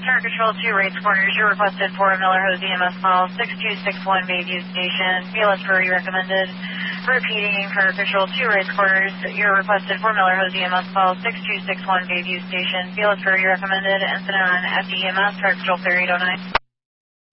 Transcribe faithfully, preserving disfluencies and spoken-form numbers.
Tower Control two, rates quarters. You're requested for Miller Hose E M S call six two six one Bayview Station. B L S priority recommended. Repeating, Tower Control two, rates quarters. You're requested for Miller Hose E M S call six two six one Bayview Station. B L S priority recommended. Incident on F D E M S, Tower Control clear eight oh nine.